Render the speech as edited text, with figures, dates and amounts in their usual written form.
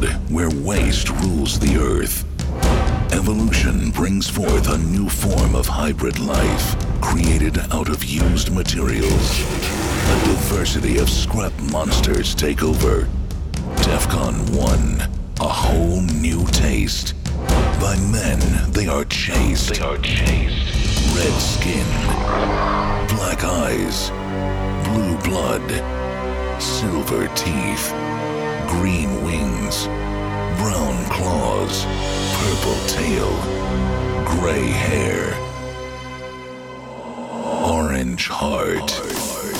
world where waste rules the earth, evolution brings forth a new form of hybrid life created out of used materials. A diversity of scrap monsters take over. DEFCON 1, a whole new taste. By men, they are chased. Red skin, black eyes, blue blood, silver teeth, green wings, brown claws, purple tail, gray hair, orange heart.